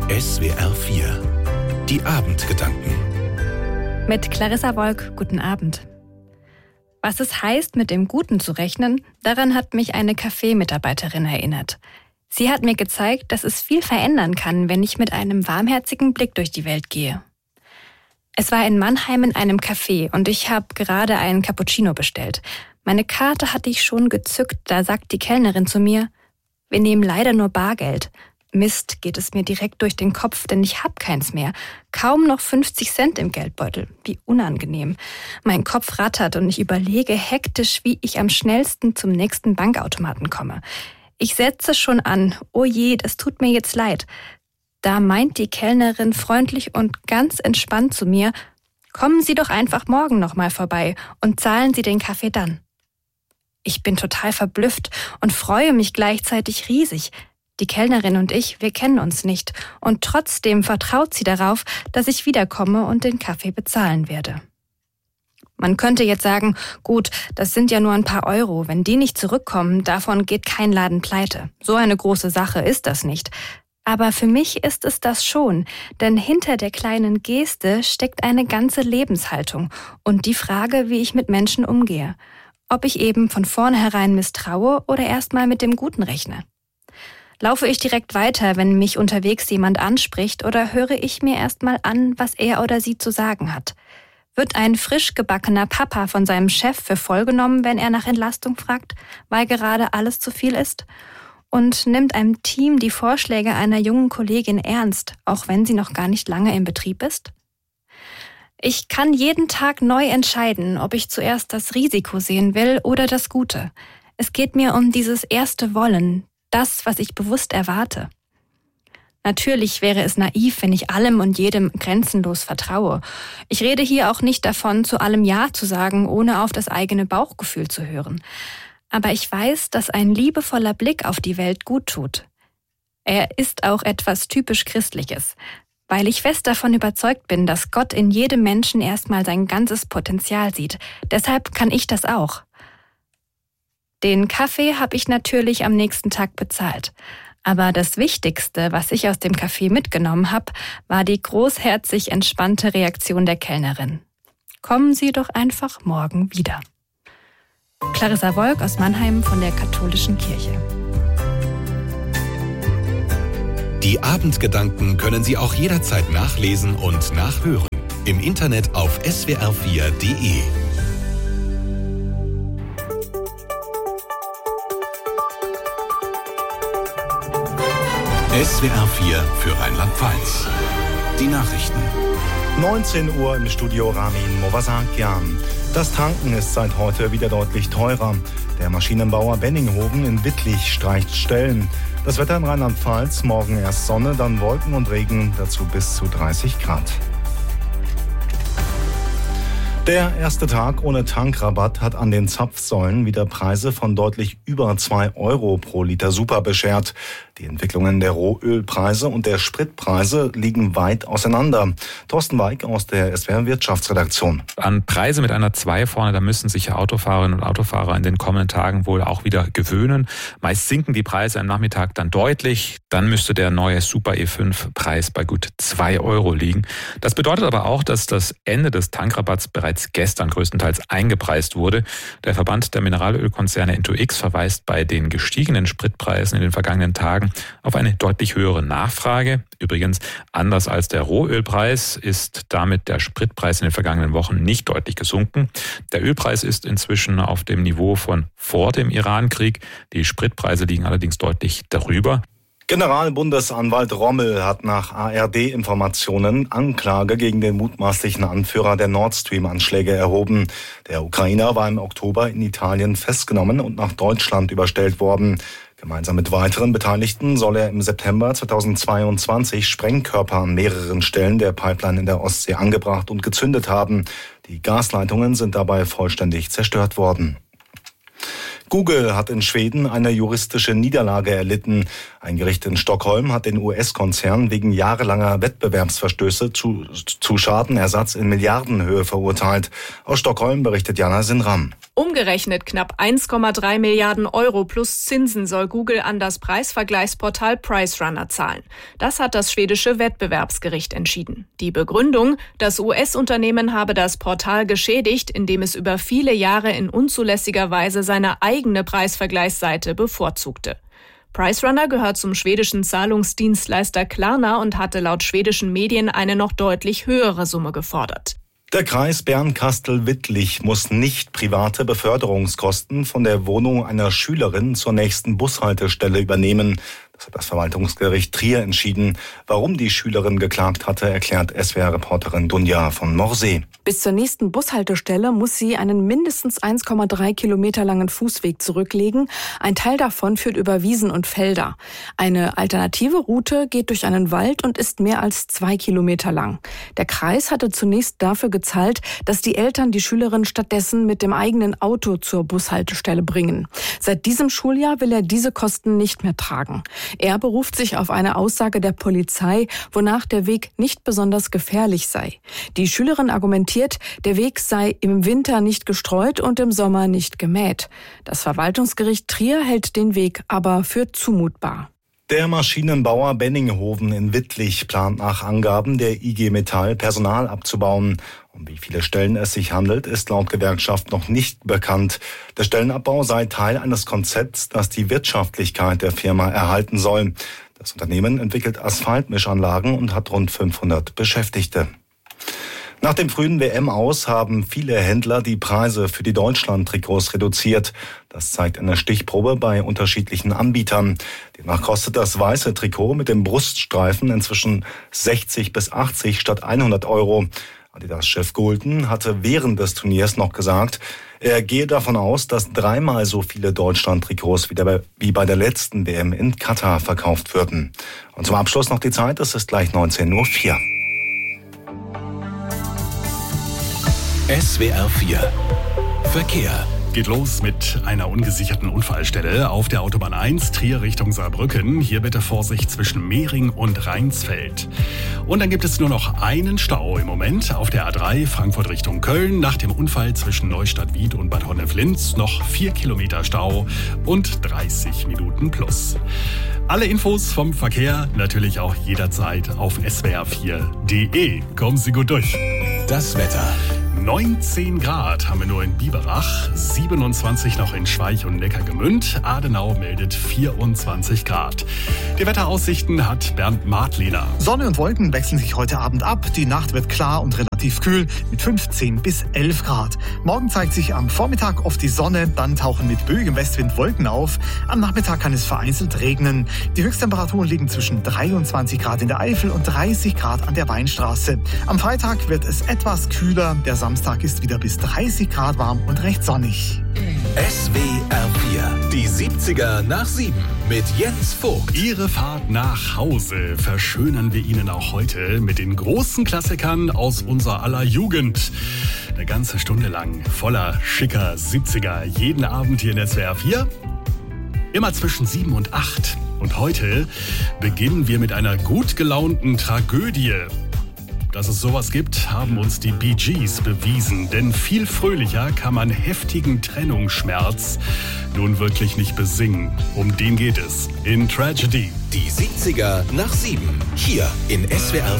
SWR 4. Die Abendgedanken. Mit Clarissa Wolk, guten Abend. Was es heißt, mit dem Guten zu rechnen, daran hat mich eine Café-Mitarbeiterin erinnert. Sie hat mir gezeigt, dass es viel verändern kann, wenn ich mit einem warmherzigen Blick durch die Welt gehe. Es war in Mannheim in einem Café und ich habe gerade einen Cappuccino bestellt. Meine Karte hatte ich schon gezückt, da sagt die Kellnerin zu mir: Wir nehmen leider nur Bargeld. Mist, geht es mir direkt durch den Kopf, denn ich hab keins mehr. Kaum noch 50 Cent im Geldbeutel. Wie unangenehm. Mein Kopf rattert und ich überlege hektisch, wie ich am schnellsten zum nächsten Bankautomaten komme. Ich setze schon an. Oh je, das tut mir jetzt leid. Da meint die Kellnerin freundlich und ganz entspannt zu mir: Kommen Sie doch einfach morgen nochmal vorbei und zahlen Sie den Kaffee dann. Ich bin total verblüfft und freue mich gleichzeitig riesig. Die Kellnerin und ich, wir kennen uns nicht und trotzdem vertraut sie darauf, dass ich wiederkomme und den Kaffee bezahlen werde. Man könnte jetzt sagen, gut, das sind ja nur ein paar Euro, wenn die nicht zurückkommen, davon geht kein Laden pleite. So eine große Sache ist das nicht. Aber für mich ist es das schon, denn hinter der kleinen Geste steckt eine ganze Lebenshaltung und die Frage, wie ich mit Menschen umgehe. Ob ich eben von vornherein misstraue oder erstmal mit dem Guten rechne. Laufe ich direkt weiter, wenn mich unterwegs jemand anspricht, oder höre ich mir erstmal an, was er oder sie zu sagen hat? Wird ein frisch gebackener Papa von seinem Chef für voll genommen, wenn er nach Entlastung fragt, weil gerade alles zu viel ist? Und nimmt ein Team die Vorschläge einer jungen Kollegin ernst, auch wenn sie noch gar nicht lange im Betrieb ist? Ich kann jeden Tag neu entscheiden, ob ich zuerst das Risiko sehen will oder das Gute. Es geht mir um dieses erste Wollen, das, was ich bewusst erwarte. Natürlich wäre es naiv, wenn ich allem und jedem grenzenlos vertraue. Ich rede hier auch nicht davon, zu allem Ja zu sagen, ohne auf das eigene Bauchgefühl zu hören. Aber ich weiß, dass ein liebevoller Blick auf die Welt gut tut. Er ist auch etwas typisch Christliches, weil ich fest davon überzeugt bin, dass Gott in jedem Menschen erstmal sein ganzes Potenzial sieht. Deshalb kann ich das auch. Den Kaffee habe ich natürlich am nächsten Tag bezahlt. Aber das Wichtigste, was ich aus dem Café mitgenommen habe, war die großherzig entspannte Reaktion der Kellnerin. Kommen Sie doch einfach morgen wieder. Clarissa Wolk aus Mannheim von der Katholischen Kirche. Die Abendgedanken können Sie auch jederzeit nachlesen und nachhören. Im Internet auf swr4.de. SWR 4 für Rheinland-Pfalz. Die Nachrichten. 19 Uhr im Studio Ramin Movasakian. Das Tanken ist seit heute wieder deutlich teurer. Der Maschinenbauer Benninghoven in Wittlich streicht Stellen. Das Wetter in Rheinland-Pfalz: morgen erst Sonne, dann Wolken und Regen, dazu bis zu 30 Grad. Der erste Tag ohne Tankrabatt hat an den Zapfsäulen wieder Preise von deutlich über 2 Euro pro Liter Super beschert. Die Entwicklungen der Rohölpreise und der Spritpreise liegen weit auseinander. Thorsten Weig aus der SWR Wirtschaftsredaktion. An Preise mit einer 2 vorne, da müssen sich Autofahrerinnen und Autofahrer in den kommenden Tagen wohl auch wieder gewöhnen. Meist sinken die Preise am Nachmittag dann deutlich. Dann müsste der neue Super E5-Preis bei gut 2 Euro liegen. Das bedeutet aber auch, dass das Ende des Tankrabatts bereits gestern größtenteils eingepreist wurde. Der Verband der Mineralölkonzerne Into-X verweist bei den gestiegenen Spritpreisen in den vergangenen Tagen auf eine deutlich höhere Nachfrage. Übrigens, anders als der Rohölpreis ist damit der Spritpreis in den vergangenen Wochen nicht deutlich gesunken. Der Ölpreis ist inzwischen auf dem Niveau von vor dem Irankrieg. Die Spritpreise liegen allerdings deutlich darüber. Generalbundesanwalt Rommel hat nach ARD-Informationen Anklage gegen den mutmaßlichen Anführer der Nord Stream-Anschläge erhoben. Der Ukrainer war im Oktober in Italien festgenommen und nach Deutschland überstellt worden. Gemeinsam mit weiteren Beteiligten soll er im September 2022 Sprengkörper an mehreren Stellen der Pipeline in der Ostsee angebracht und gezündet haben. Die Gasleitungen sind dabei vollständig zerstört worden. Google hat in Schweden eine juristische Niederlage erlitten. Ein Gericht in Stockholm hat den US-Konzern wegen jahrelanger Wettbewerbsverstöße zu Schadenersatz in Milliardenhöhe verurteilt. Aus Stockholm berichtet Jana Sinram. Umgerechnet knapp 1,3 Milliarden Euro plus Zinsen soll Google an das Preisvergleichsportal PriceRunner zahlen. Das hat das schwedische Wettbewerbsgericht entschieden. Die Begründung: Das US-Unternehmen habe das Portal geschädigt, indem es über viele Jahre in unzulässiger Weise seine eigene Preisvergleichsseite bevorzugte. PriceRunner gehört zum schwedischen Zahlungsdienstleister Klarna und hatte laut schwedischen Medien eine noch deutlich höhere Summe gefordert. Der Kreis Bernkastel-Wittlich muss nicht private Beförderungskosten von der Wohnung einer Schülerin zur nächsten Bushaltestelle übernehmen. Das hat das Verwaltungsgericht Trier entschieden. Warum die Schülerin geklagt hatte, erklärt SWR-Reporterin Dunja von Morsee. Bis zur nächsten Bushaltestelle muss sie einen mindestens 1,3 Kilometer langen Fußweg zurücklegen. Ein Teil davon führt über Wiesen und Felder. Eine alternative Route geht durch einen Wald und ist mehr als 2 Kilometer lang. Der Kreis hatte zunächst dafür gezahlt, dass die Eltern die Schülerin stattdessen mit dem eigenen Auto zur Bushaltestelle bringen. Seit diesem Schuljahr will er diese Kosten nicht mehr tragen. Er beruft sich auf eine Aussage der Polizei, wonach der Weg nicht besonders gefährlich sei. Die Schülerin argumentiert, der Weg sei im Winter nicht gestreut und im Sommer nicht gemäht. Das Verwaltungsgericht Trier hält den Weg aber für zumutbar. Der Maschinenbauer Benninghoven in Wittlich plant nach Angaben der IG Metall Personal abzubauen. Um wie viele Stellen es sich handelt, ist laut Gewerkschaft noch nicht bekannt. Der Stellenabbau sei Teil eines Konzepts, das die Wirtschaftlichkeit der Firma erhalten soll. Das Unternehmen entwickelt Asphaltmischanlagen und hat rund 500 Beschäftigte. Nach dem frühen WM-Aus haben viele Händler die Preise für die Deutschland-Trikots reduziert. Das zeigt eine Stichprobe bei unterschiedlichen Anbietern. Demnach kostet das weiße Trikot mit dem Bruststreifen inzwischen 60 bis 80 statt 100 Euro. Adidas-Chef Gulden hatte während des Turniers noch gesagt, er gehe davon aus, dass 3-mal so viele Deutschland-Trikots wie bei der letzten WM in Katar verkauft würden. Und zum Abschluss noch die Zeit, es ist gleich 19:04 Uhr. SWR 4 Verkehr. Geht los mit einer ungesicherten Unfallstelle auf der Autobahn 1 Trier Richtung Saarbrücken. Hier bitte Vorsicht zwischen Mehring und Rheinsfeld. Und dann gibt es nur noch einen Stau im Moment auf der A3 Frankfurt Richtung Köln. Nach dem Unfall zwischen Neustadt-Wied und Bad Honnef-Linz noch 4 Kilometer Stau und 30 Minuten plus. Alle Infos vom Verkehr natürlich auch jederzeit auf swr4.de. Kommen Sie gut durch. Das Wetter. 19 Grad haben wir nur in Biberach, 27 noch in Schweich und Neckargemünd. Adenau meldet 24 Grad. Die Wetteraussichten hat Bernd Martliner. Sonne und Wolken wechseln sich heute Abend ab. Die Nacht wird klar und relativ kühl mit 15 bis 11 Grad. Morgen zeigt sich am Vormittag oft die Sonne, dann tauchen mit böigem Westwind Wolken auf. Am Nachmittag kann es vereinzelt regnen. Die Höchsttemperaturen liegen zwischen 23 Grad in der Eifel und 30 Grad an der Weinstraße. Am Freitag wird es etwas kühler. Der Samstag ist wieder bis 30 Grad warm und recht sonnig. SWR 4, die 70er nach 7 mit Jens Vogt. Ihre Fahrt nach Hause verschönern wir Ihnen auch heute mit den großen Klassikern aus unser aller Jugend. Eine ganze Stunde lang voller schicker 70er. Jeden Abend hier in SWR 4. Immer zwischen 7 und 8. Und heute beginnen wir mit einer gut gelaunten Tragödie. Dass es sowas gibt, haben uns die Bee Gees bewiesen. Denn viel fröhlicher kann man heftigen Trennungsschmerz nun wirklich nicht besingen. Um den geht es in Tragedy. Die 70er nach 7. Hier in SWR